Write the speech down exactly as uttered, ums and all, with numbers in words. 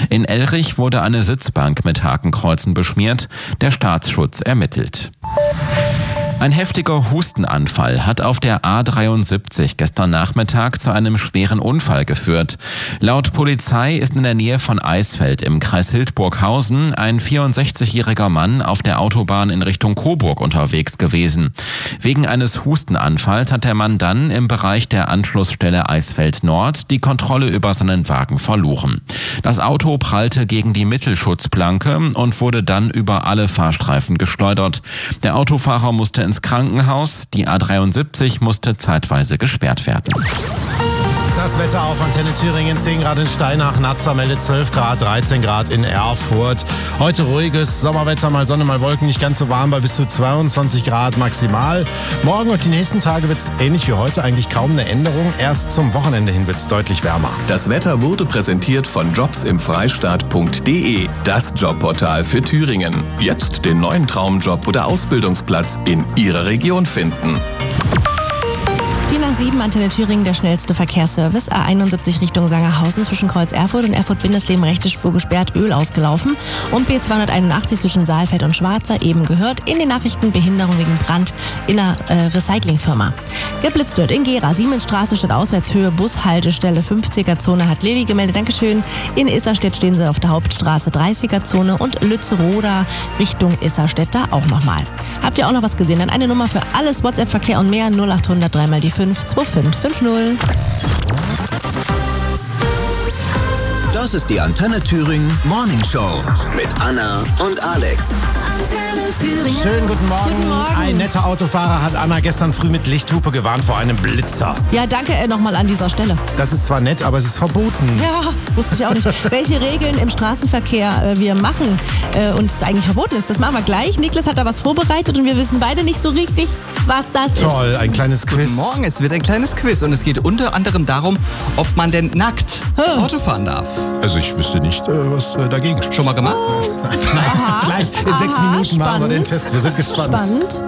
In Elrich wurde eine Sitzbank mit Hakenkreuzen beschmiert. Der Staatsschutz ermittelt. Ein heftiger Hustenanfall hat auf der A dreiundsiebzig gestern Nachmittag zu einem schweren Unfall geführt. Laut Polizei ist in der Nähe von Eisfeld im Kreis Hildburghausen ein vierundsechzigjähriger Mann auf der Autobahn in Richtung Coburg unterwegs gewesen. Wegen eines Hustenanfalls hat der Mann dann im Bereich der Anschlussstelle Eisfeld Nord die Kontrolle über seinen Wagen verloren. Das Auto prallte gegen die Mittelschutzplanke und wurde dann über alle Fahrstreifen geschleudert. Der Autofahrer musste ins Krankenhaus. Die A dreiundsiebzig musste zeitweise gesperrt werden. Das Wetter auf Antenne Thüringen, zehn Grad in Steinach, Nazza meldet zwölf Grad, dreizehn Grad in Erfurt. Heute ruhiges Sommerwetter, mal Sonne, mal Wolken, nicht ganz so warm, bei bis zu zweiundzwanzig Grad maximal. Morgen und die nächsten Tage wird es ähnlich wie heute, eigentlich kaum eine Änderung. Erst zum Wochenende hin wird es deutlich wärmer. Das Wetter wurde präsentiert von jobsimfreistaat punkt de, das Jobportal für Thüringen. Jetzt den neuen Traumjob oder Ausbildungsplatz in Ihrer Region finden. vier nach sieben, Antenne Thüringen, der schnellste Verkehrsservice. A einundsiebzig Richtung Sangerhausen zwischen Kreuz Erfurt und Erfurt-Bindesleben rechte Spur gesperrt, Öl ausgelaufen. Und B zweihunderteinundachtzig zwischen Saalfeld und Schwarzer, eben gehört. In den Nachrichten Behinderung wegen Brand in einer äh, Recyclingfirma. Geblitzt wird in Gera, Siemensstraße statt Auswärtshöhe, Bushaltestelle, fünfziger-Zone hat Lilly gemeldet. Dankeschön. In Isserstedt stehen sie auf der Hauptstraße, dreißiger-Zone und Lützeroda Richtung Isserstedt da auch nochmal. Habt ihr auch noch was gesehen? Dann eine Nummer für alles WhatsApp-Verkehr und mehr, null achthundert drei mal die fünf zwei fünf fünf null. Das ist die Antenne Thüringen Morning Show mit Anna und Alex. Antenne Thüringen. Schönen guten Morgen. Guten Morgen. Ein netter Autofahrer hat Anna gestern früh mit Lichthupe gewarnt vor einem Blitzer. Ja, danke äh, nochmal an dieser Stelle. Das ist zwar nett, aber es ist verboten. Ja, wusste ich auch nicht. Welche Regeln im Straßenverkehr äh, wir machen äh, und es eigentlich verboten ist, das machen wir gleich. Niklas hat da was vorbereitet und wir wissen beide nicht so richtig, was das ist. Toll, ein kleines Quiz. Guten Morgen, es wird ein kleines Quiz und es geht unter anderem darum, ob man denn nackt Huh. Auto fahren darf. Also ich wüsste nicht, äh, was dagegen spricht. Schon mal gemacht? Gleich in Aha, sechs Minuten machen wir den spannend. Test. Wir sind gespannt. Spannend.